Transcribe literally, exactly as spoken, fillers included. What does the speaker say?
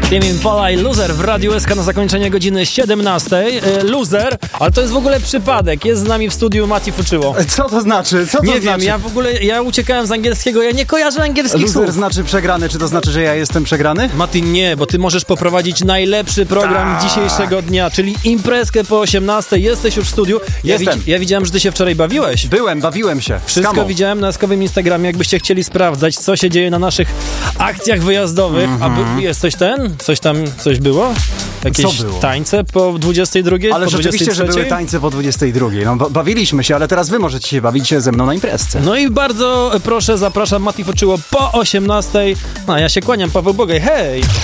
Tame Impala i Loser w Radiu S K na zakończenie godziny siedemnastej. Loser, ale to jest w ogóle przypadek. Jest z nami w studiu Mati Fuczyło. Co to znaczy? Co to nie znaczy? wiem, ja w ogóle, ja uciekałem z angielskiego, ja nie kojarzę angielskich Loser słów. znaczy przegrany, czy to znaczy, że ja jestem przegrany? Mati, nie, bo ty możesz poprowadzić najlepszy program Tak. dzisiejszego dnia, czyli imprezkę po osiemnastej. Jesteś już w studiu. Ja, Jestem. widz, ja widziałem, że ty się wczoraj bawiłeś. Byłem, bawiłem się. Wszystko Skamo. widziałem na eskowym Instagramie. Jakbyście chcieli sprawdzać, co się dzieje na naszych akcjach wyjazdowych. Mm-hmm. A by, jest coś ten? Coś tam, coś było? Jakieś Co było? tańce po dwudziestej drugiej? Ale po rzeczywiście, dwudziestej że trzeciej? były tańce po dwudziestej drugiej. No, ba- bawiliśmy się, ale teraz wy możecie się bawić ze mną na imprezce. No i bardzo proszę, zapraszam Mati Fuczyło po osiemnastej. No, ja się kłaniam, Paweł Bogaj, hej!